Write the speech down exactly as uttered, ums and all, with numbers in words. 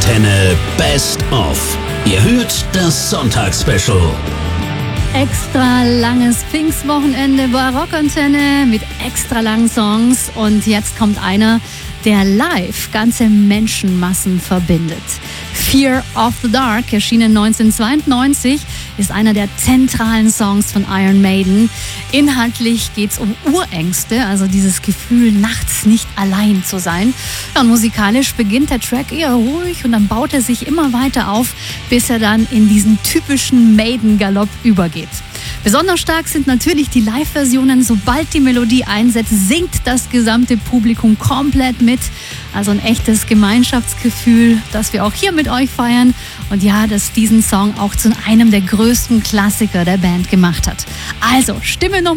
Antenne Best of. Ihr hört das Sonntagsspecial. Extra langes Pfingstwochenende bei Rockantenne mit extra langen Songs. Und jetzt kommt einer, der live ganze Menschenmassen verbindet. Fear of the Dark, erschienen neunzehnhundertzweiundneunzig, ist einer der zentralen Songs von Iron Maiden. Inhaltlich geht es um Urängste, also dieses Gefühl, nachts nicht allein zu sein. Ja, und musikalisch beginnt der Track eher ruhig und dann baut er sich immer weiter auf, bis er dann in diesen typischen Maiden-Galopp übergeht. Besonders stark sind natürlich die Live-Versionen. Sobald die Melodie einsetzt, singt das gesamte Publikum komplett mit. Also ein echtes Gemeinschaftsgefühl, das wir auch hier mit euch feiern. Und ja, das diesen Song auch zu einem der größten Klassiker der Band gemacht hat. Also, Stimme noch